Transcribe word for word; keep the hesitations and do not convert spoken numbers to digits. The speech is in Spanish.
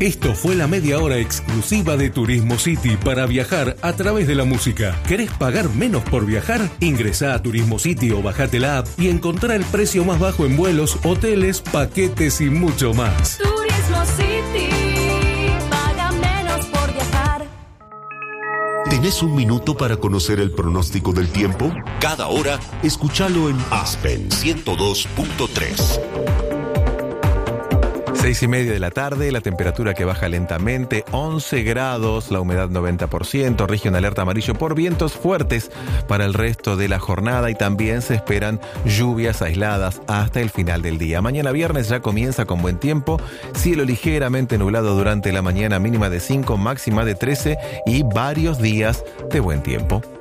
Esto fue la media hora exclusiva de Turismo City para viajar a través de la música. ¿Querés pagar menos por viajar? Ingresá a Turismo City o bajate la app y encontrá el precio más bajo en vuelos, hoteles, paquetes y mucho más. Turismo City, paga menos por viajar. ¿Tenés un minuto para conocer el pronóstico del tiempo? Cada hora, escúchalo en Aspen ciento dos punto tres. Seis y media de la tarde, la temperatura que baja lentamente, once grados, la humedad noventa por ciento, rige una alerta amarillo por vientos fuertes para el resto de la jornada y también se esperan lluvias aisladas hasta el final del día. Mañana viernes ya comienza con buen tiempo, cielo ligeramente nublado durante la mañana, mínima de cinco, máxima de trece y varios días de buen tiempo.